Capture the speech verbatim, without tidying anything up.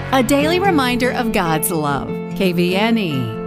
a daily reminder of God's love. K V N E.